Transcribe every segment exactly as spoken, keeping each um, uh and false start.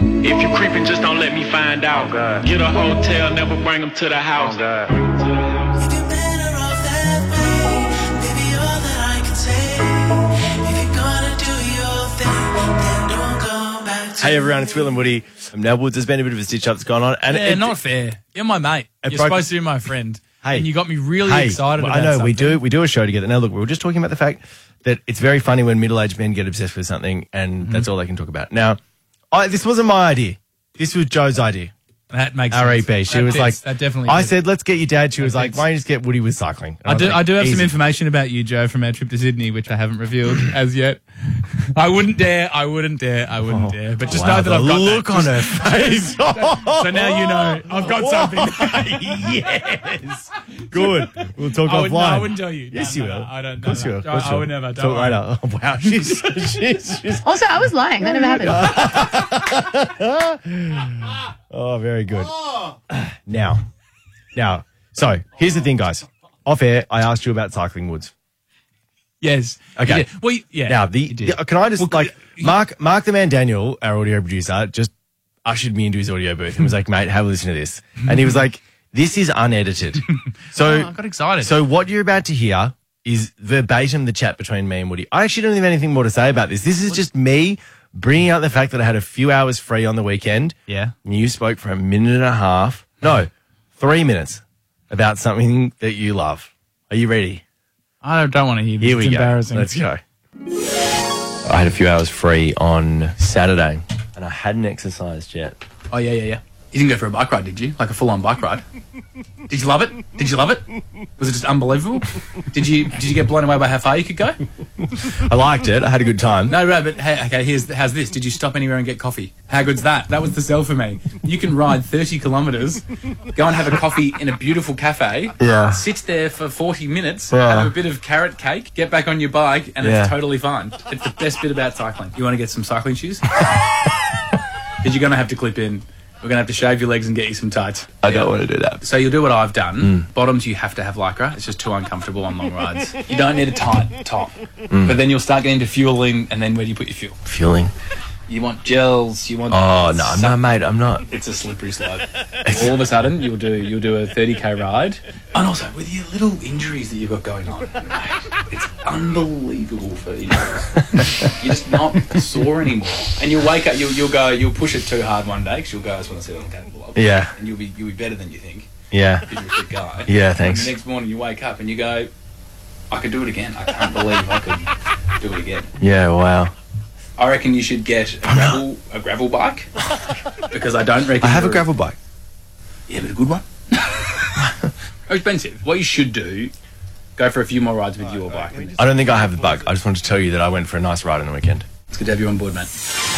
If you're creeping, just don't let me find out. Oh, get a hotel, never bring them to the house. Oh, Hey everyone, it's Will and Woody. Um, now, Woods, there's been a bit of a stitch-up that's gone on. And yeah, it, not fair. You're my mate. You're broke- supposed to be my friend. Hey. And you got me really hey, excited well, about I know, something. we do we do a show together. Now, look, we were just talking about the fact that it's very funny when middle-aged men get obsessed with something and Mm-hmm. that's all they can talk about. Now, I, this wasn't my idea. This was Joe's idea. That makes R E sense. P. She That was fits. like, that definitely I fits. said, let's get your dad. She was That like, fits. why don't you just get Woody with cycling? And I do, was I like, do have some easy. information about you, Joe, from our trip to Sydney, which I haven't revealed as yet. I wouldn't dare, I wouldn't dare, I wouldn't Oh, dare. But just wow, know that the I've got look that. on Just- her face. So now you know I've got something. Yes. Good. We'll talk I would- offline. no, I wouldn't tell you. Yes, No, you no, will. no, I don't- Of course no, you will. no. Of course I you would will. never, don't Talk worry. later. Oh, wow. She's, she's, she's, Also, I was lying. That never happened. oh, very good. Now, now, so here's the thing, guys. Off air, I asked you about cycling, Woods. Yes. Okay. You did. Well, you- yeah. Now, the, you did. the- can I just, Well, like, Mark, Mark the Man Daniel, our audio producer, just ushered me into his audio booth and was like, mate, have a listen to this. And he was like, this is unedited. So Oh, I got excited. So what you're about to hear is verbatim the chat between me and Woody. I actually don't have anything more to say about this. This is just me bringing out the fact that I had a few hours free on the weekend. Yeah. And you spoke for a minute and a half. No, three minutes about something that you love. Are you ready? I don't want to hear this. Here we it's go. embarrassing. Let's go. I had a few hours free on Saturday and I hadn't exercised yet. Oh, yeah, yeah, yeah. You didn't go for a bike ride, did you? Like a full-on bike ride? Did you love it? Did you love it? Was it just unbelievable? Did you Did you get blown away by how far you could go? I liked it. I had a good time. No, right, but hey, okay, here's how's this? Did you stop anywhere and get coffee? How good's that? That was the sell for me. You can ride thirty kilometres, go and have a coffee in a beautiful cafe, Yeah. sit there for forty minutes, Yeah. have a bit of carrot cake, get back on your bike, and Yeah. it's totally fine. It's the best bit about cycling. You want to get some cycling shoes? Because you're going to have to clip in. We're going to have to shave your legs and get you some tights. I don't want to do that. So you'll do what I've done. Bottoms, you have to have Lycra. It's just too uncomfortable on long rides. You don't need a tight top. But then you'll start getting into fueling, and then where do you put your fuel? Fueling. You want gels, you want... Oh, no, no, mate, I'm not. It's a slippery slope. All of a sudden, you'll do you'll do a thirty K ride. And also, with your little injuries that you've got going on, it's unbelievable for injuries. You're just not sore anymore. And you'll wake up, you'll, you'll go, you'll push it too hard one day, because you'll go, I just want to sit on the table of. Yeah. And you'll be, you'll be better than you think, Yeah. because you're a fit guy. Yeah, thanks. And the next morning, you wake up and you go, I could do it again. I can't believe I could do it again. Yeah, wow. I reckon you should get a gravel a gravel bike, because I don't reckon I have a you're- gravel bike. Yeah, but a good one. How expensive? What you should do, go for a few more rides with your bike. I don't think I have the bug. I just wanted to tell you that I went for a nice ride on the weekend. It's good to have you on board, mate.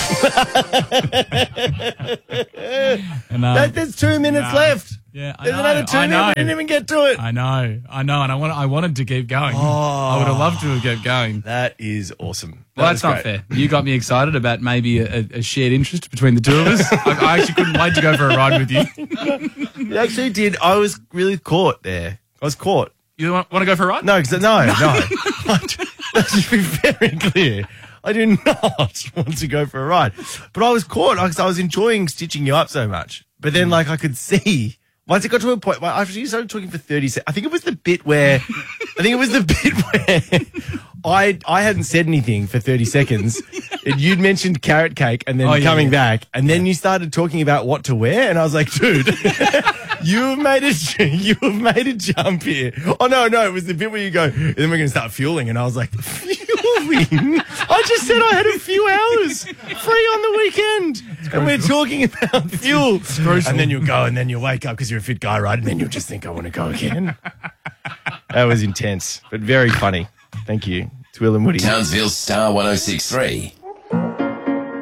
And, um, That, there's two minutes no. left. Yeah, I There's know, another two I minutes. know. We didn't even get to it. I know, I know, and I want, I wanted to keep going. I would have loved to have kept going. That is awesome. Well, That that's was not great. fair. You got me excited about maybe a, a shared interest between the two of us. I, I actually couldn't wait to go for a ride with you. You actually did. I was really caught there. I was caught. You want, want to go for a ride? No, 'cause- no, no. Let's just be very clear. I do not want to go for a ride. But I was caught because I was enjoying stitching you up so much. But then, like, I could see. Once it got to a point, well, after you started talking for thirty seconds, I think it was the bit where, I think it was the bit where I I hadn't said anything for thirty seconds. And you'd mentioned carrot cake and then Oh, yeah, coming yeah. back. And then you started talking about what to wear. And I was like, dude, you have made a, you have made a jump here. Oh, no, no, it was the bit where you go, and then we're going to start fueling. And I was like, fueling? I just said I had a few hours free on the weekend. And we're talking about fuel. And then you'll go and then you'll wake up because you're a fit guy, right? And then you'll just think, I want to go again. That was intense, but very funny. Thank you. It's Will and Woody. Townsville Star one oh six three.